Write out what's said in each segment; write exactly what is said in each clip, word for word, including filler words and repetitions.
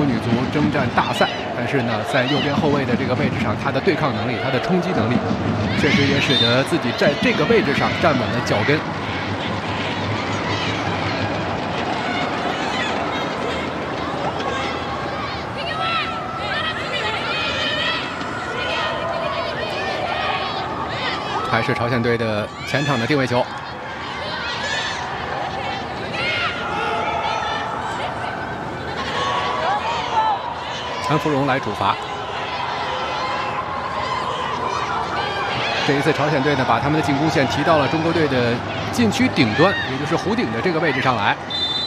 女足征战大赛，但是呢，在右边后卫的这个位置上，他的对抗能力、他的冲击能力，确实也使得自己在这个位置上站稳了脚跟。还是朝鲜队的前场的定位球。陈福荣来主罚。这一次朝鲜队呢，把他们的进攻线提到了中国队的禁区顶端，也就是弧顶的这个位置上来。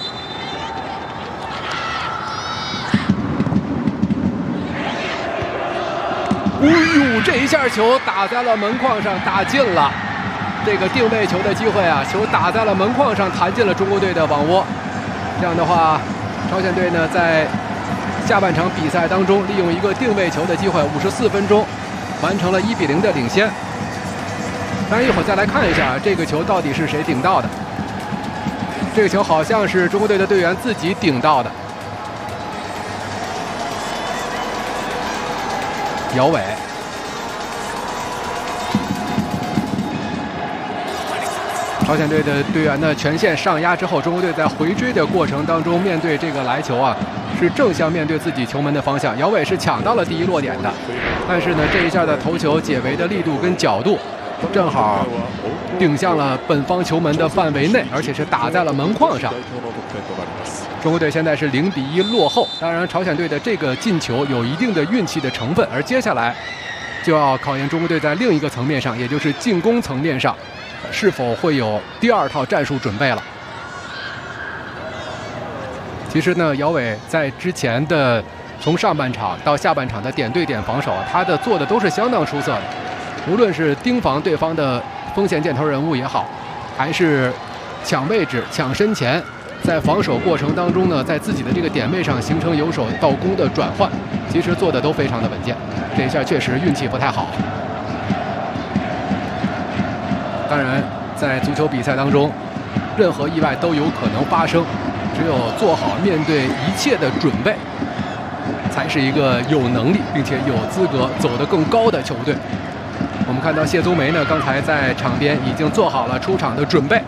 哎呦，这一下球打在了门框上，打进了。这个定位球的机会啊，球打在了门框上，弹进了中国队的网窝。这样的话，朝鲜队呢在下半场比赛当中，利用一个定位球的机会，五十四分钟完成了一比零的领先。当然，一会儿再来看一下这个球到底是谁顶到的。这个球好像是中国队的队员自己顶到的。姚伟，朝鲜队的队员呢全线上压之后，中国队在回追的过程当中，面对这个来球啊，是正向面对自己球门的方向。姚伟是抢到了第一落点的，但是呢，这一下的头球解围的力度跟角度，正好顶向了本方球门的范围内，而且是打在了门框上。中国队现在是零比一落后，当然朝鲜队的这个进球有一定的运气的成分，而接下来就要考验中国队在另一个层面上，也就是进攻层面上，是否会有第二套战术准备了。其实呢，姚伟在之前的从上半场到下半场的点对点防守，他的做的都是相当出色的，无论是盯防对方的锋线箭头人物也好，还是抢位置、抢身前。在防守过程当中呢，在自己的这个点位上形成由守到攻的转换，其实做的都非常的稳健。这一下确实运气不太好。当然，在足球比赛当中，任何意外都有可能发生，只有做好面对一切的准备，才是一个有能力并且有资格走得更高的球队。我们看到谢宗梅呢，刚才在场边已经做好了出场的准备。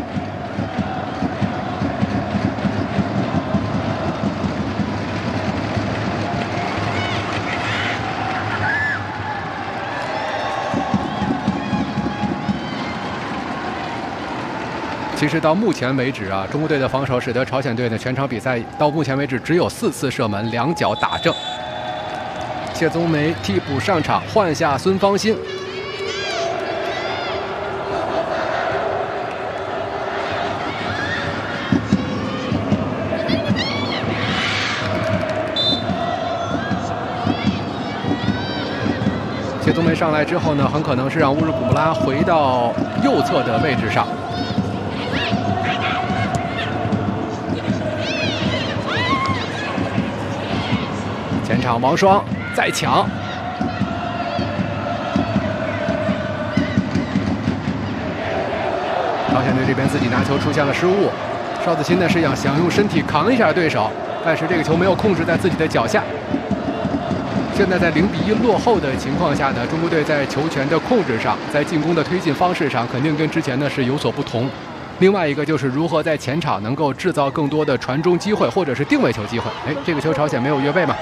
其实到目前为止啊，中国队的防守使得朝鲜队的全场比赛到目前为止只有四次射门，两脚打正。谢宗梅替补上场，换下孙芳欣。谢宗梅上来之后呢，很可能是让乌日古布拉回到右侧的位置上。前场王霜再抢，朝鲜队这边自己拿球出现了失误，邵子钦呢是想想用身体扛一下对手，但是这个球没有控制在自己的脚下。现在在零比一落后的情况下呢，中国队在球权的控制上，在进攻的推进方式上，肯定跟之前呢是有所不同。另外一个就是如何在前场能够制造更多的传中机会或者是定位球机会。哎，这个球朝鲜没有越位嘛？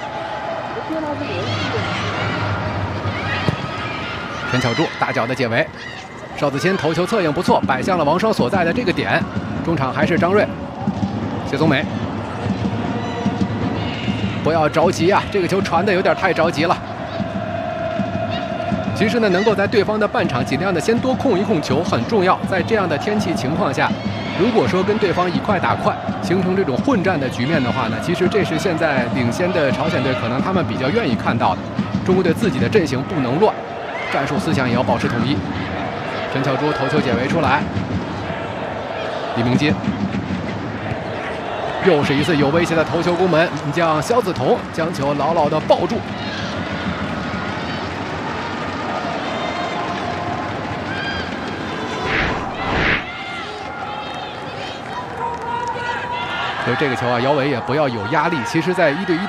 陈巧柱大脚的解围，邵子钦头球策应不错，摆向了王霜所在的这个点。中场还是张睿、谢宗梅。不要着急啊，这个球传的有点太着急了。其实呢，能够在对方的半场尽量的先多控一控球很重要。在这样的天气情况下，如果说跟对方以快打快，形成这种混战的局面的话呢，其实这是现在领先的朝鲜队可能他们比较愿意看到的。中国队自己的阵型不能乱，战术思想也要保持统一。陈巧珠头球解围出来，李明基又是一次有威胁的头球攻门，门将肖子彤将球牢牢地抱住。所以这个球啊，姚伟也不要有压力。其实，在一对一